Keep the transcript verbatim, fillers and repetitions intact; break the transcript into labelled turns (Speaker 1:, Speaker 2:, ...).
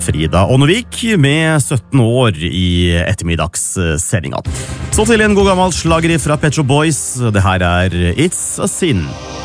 Speaker 1: Frida Ånnevik med sytten år i ettermiddagssendinga. Så til en god gammel slager fra Pet Shop Boys. Det her er It's a Sin.